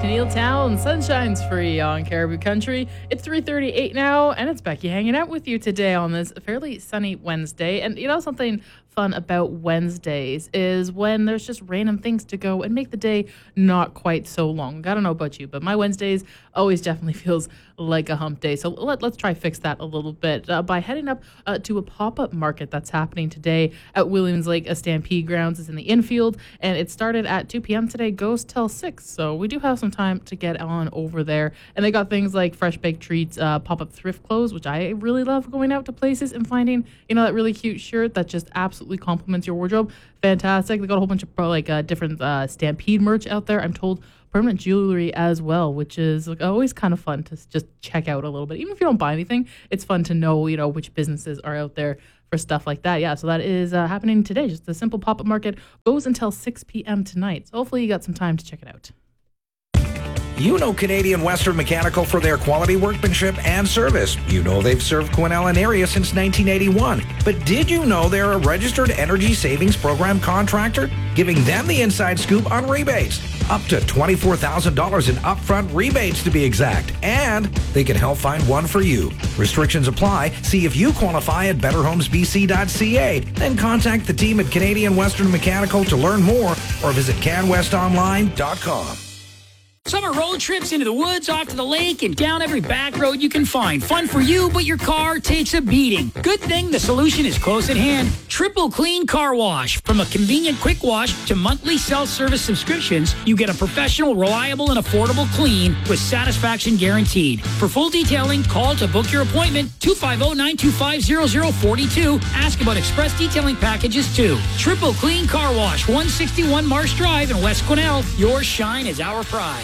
Neil Town, Sunshine's Free on Caribou Country. It's 3:38 now, and it's Becky hanging out with you today on this fairly sunny Wednesday. And you know something fun about Wednesdays is when there's just random things to go and make the day not quite so long. I don't know about you, but my Wednesdays always definitely feels like a hump day. So let's try fix that a little bit by heading up to a pop-up market that's happening today at Williams Lake Stampede Grounds. It's in the infield, and it started at 2 p.m. today, goes till 6. So we do have some time to get on over there. And they got things like fresh baked treats, pop-up thrift clothes, which I really love going out to places and finding, you know, that really cute shirt that just absolutely complements your wardrobe. Fantastic. They got a whole bunch of different Stampede merch out there. I'm told permanent jewelry as well, which is always kind of fun to just check out a little bit. Even if you don't buy anything, it's fun to know, you know, which businesses are out there for stuff like that. Yeah, so that is happening today. Just a simple pop-up market, goes until 6 p.m. tonight. So hopefully you got some time to check it out. You know Canadian Western Mechanical for their quality workmanship and service. You know they've served Quesnel and area since 1981. But did you know they're a registered energy savings program contractor? Giving them the inside scoop on rebates. Up to $24,000 in upfront rebates to be exact. And they can help find one for you. Restrictions apply. See if you qualify at betterhomesbc.ca. Then contact the team at Canadian Western Mechanical to learn more or visit canwestonline.com. Summer road trips into the woods, off to the lake, and down every back road you can find. Fun for you, but your car takes a beating. Good thing the solution is close at hand. Triple Clean Car Wash. From a convenient quick wash to monthly self-service subscriptions, you get a professional, reliable, and affordable clean with satisfaction guaranteed. For full detailing, call to book your appointment, 250-925-0042. Ask about express detailing packages, too. Triple Clean Car Wash, 161 Marsh Drive in West Quesnel. Your shine is our pride.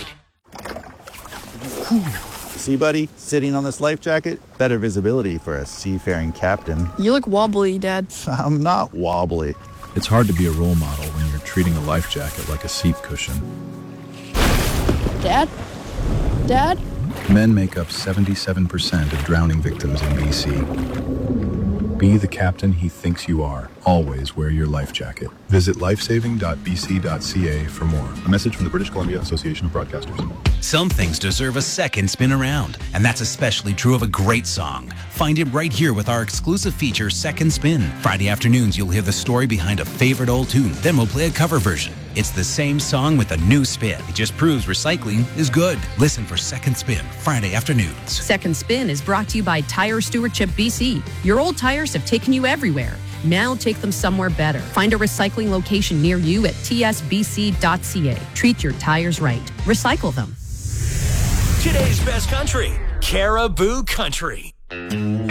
See, buddy, sitting on this life jacket, better visibility for a seafaring captain. You look wobbly, Dad. I'm not wobbly. It's hard to be a role model when you're treating a life jacket like a seat cushion. Dad? Dad? Men make up 77% of drowning victims in BC. Be the captain he thinks you are. Always wear your life jacket. Visit lifesaving.bc.ca for more. A message from the British Columbia Association of Broadcasters. Some things deserve a second spin around, and that's especially true of a great song. Find it right here with our exclusive feature, Second Spin. Friday afternoons, you'll hear the story behind a favorite old tune. Then we'll play a cover version. It's the same song with a new spin. It just proves recycling is good. Listen for Second Spin, Friday afternoons. Second Spin is brought to you by Tire Stewardship BC. Your old tires have taken you everywhere. Now take them somewhere better. Find a recycling location near you at tsbc.ca. Treat your tires right. Recycle them. Today's best country, Caribou Country.